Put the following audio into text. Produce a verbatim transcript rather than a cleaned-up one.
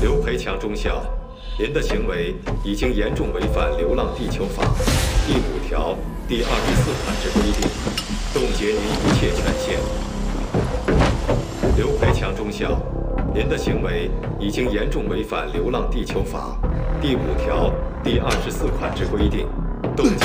刘培强中校，您的行为已经严重违反《流浪地球法》第五条第二十四款之规定，冻结您一切权限。刘培强中校，您的行为已经严重违反《流浪地球法》第五条第二十四款之规定，冻结。